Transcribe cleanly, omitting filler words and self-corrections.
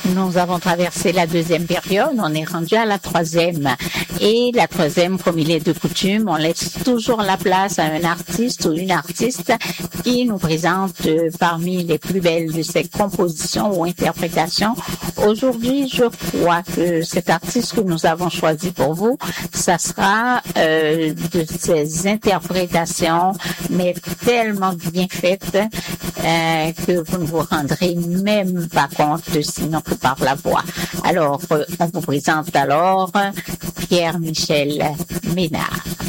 Nous avons traversé la deuxième période, on est rendu à la troisième. Et la troisième, comme il est de coutume, on laisse toujours la place à un artiste ou une artiste qui nous présente parmi les plus belles de ses compositions ou interprétations. Aujourd'hui, je crois que cet artiste que nous avons choisi pour vous, ça sera de ses interprétations, mais tellement bien faites que vous ne vous rendrez même pas compte sinon que par la voix. Alors, on vous présente alors Pierre-Michel Ménard.